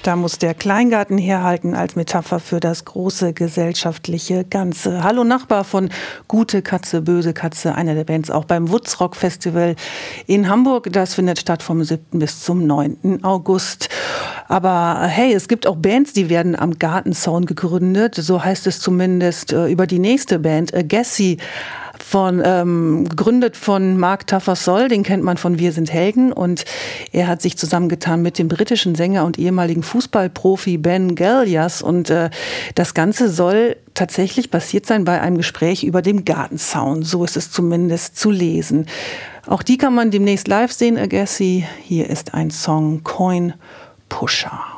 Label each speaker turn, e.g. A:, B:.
A: Da muss der Kleingarten herhalten als Metapher für das große gesellschaftliche Ganze. Hallo Nachbar von Gute Katze, Böse Katze, einer der Bands auch beim Woodstock Festival in Hamburg. Das findet statt vom 7. bis zum 9. August. Aber hey, es gibt auch Bands, die werden am Gartenzaun gegründet. So heißt es zumindest über die nächste Band, Agassi. Gegründet von Mark Tafasol, den kennt man von Wir sind Helden, und er hat sich zusammengetan mit dem britischen Sänger und ehemaligen Fußballprofi Ben Gallias, und das Ganze soll tatsächlich passiert sein bei einem Gespräch über dem Gartenzaun, so ist es zumindest zu lesen. Auch die kann man demnächst live sehen, Agassi. Hier ist ein Song, Coin Pusher.